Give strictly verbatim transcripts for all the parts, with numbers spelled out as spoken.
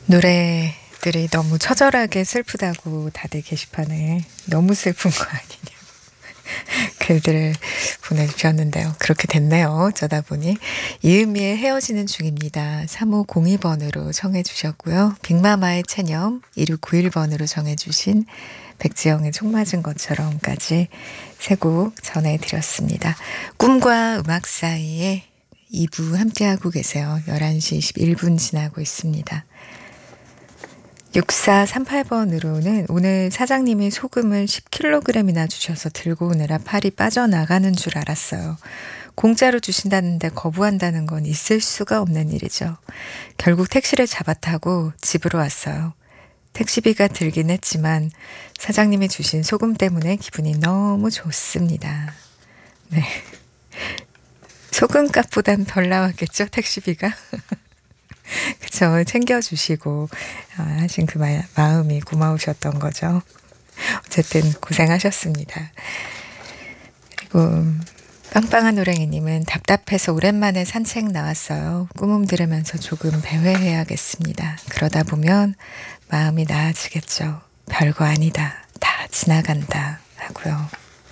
노래들이 너무 처절하게 슬프다고 다들 게시판에 너무 슬픈 거 아니냐 글들을 보내주셨는데요. 그렇게 됐네요. 어쩌다 보니. 이은미의 헤어지는 중입니다. 삼오공이 번으로 청해 주셨고요. 빅마마의 체념 일육구일 번으로 정해주신 백지영의 총 맞은 것처럼까지 세 곡 전해드렸습니다. 꿈과 음악 사이에 이 부 함께하고 계세요. 열한 시 이십일 분 지나고 있습니다. 육사삼팔 번으로는 오늘 사장님이 소금을 십 킬로그램이나 주셔서 들고 오느라 팔이 빠져나가는 줄 알았어요. 공짜로 주신다는데 거부한다는 건 있을 수가 없는 일이죠. 결국 택시를 잡아 타고 집으로 왔어요. 택시비가 들긴 했지만 사장님이 주신 소금 때문에 기분이 너무 좋습니다. 네. 소금값보단 덜 나왔겠죠, 택시비가? 그쵸. 챙겨주시고 하신 그 마, 마음이 고마우셨던 거죠. 어쨌든 고생하셨습니다. 그리고 빵빵한 노랭이님은 답답해서 오랜만에 산책 나왔어요. 꿈음 들으면서 조금 배회해야겠습니다. 그러다 보면 마음이 나아지겠죠. 별거 아니다. 다 지나간다. 하고요.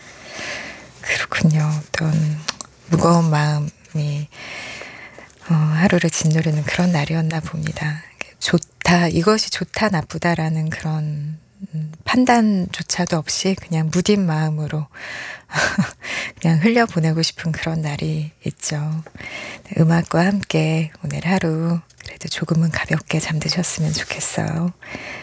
그렇군요. 어떤 무거운 마음이 어, 하루를 짓누르는 그런 날이었나 봅니다. 좋다, 이것이 좋다, 나쁘다라는 그런 음, 판단조차도 없이 그냥 무딘 마음으로 그냥 흘려보내고 싶은 그런 날이 있죠. 음악과 함께 오늘 하루 그래도 조금은 가볍게 잠드셨으면 좋겠어요.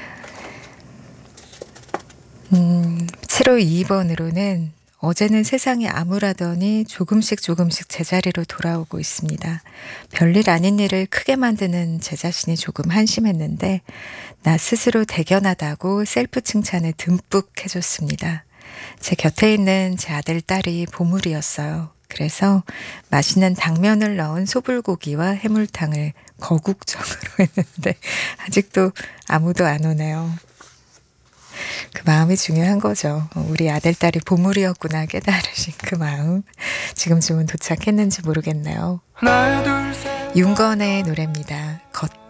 음, 칠오이이 번으로는 어제는 세상이 암울하더니 조금씩 조금씩 제자리로 돌아오고 있습니다. 별일 아닌 일을 크게 만드는 제 자신이 조금 한심했는데 나 스스로 대견하다고 셀프 칭찬을 듬뿍 해줬습니다. 제 곁에 있는 제 아들, 딸이 보물이었어요. 그래서 맛있는 당면을 넣은 소불고기와 해물탕을 거국적으로 했는데 아직도 아무도 안 오네요. 그 마음이 중요한 거죠. 우리 아들, 딸이 보물이었구나 깨달으신 그 마음. 지금쯤은 도착했는지 모르겠네요. 윤건의 노래입니다. 겉